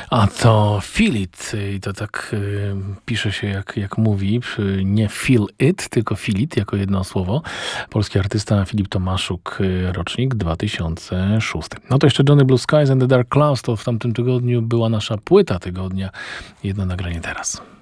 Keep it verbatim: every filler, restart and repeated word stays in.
A to Feel It i to tak y, pisze się jak, jak mówi, przy- nie Feel It, tylko Feel It jako jedno słowo. Polski artysta Filip Tomaszuk, y, rocznik dwa tysiące szósty. No to jeszcze Johnny Blue Skies and the Dark Clouds, to w tamtym tygodniu była nasza płyta tygodnia. Jedno nagranie teraz.